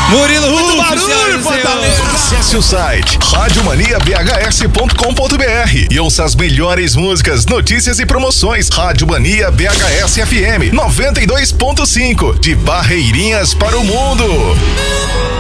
Murilo Rufo, barulho, Fortaleza. Acesse o site radiomaniabhs.com.br e ouça as melhores músicas, notícias e promoções. Rádio Mania BHS FM 92.5, de Barreirinhas para o mundo.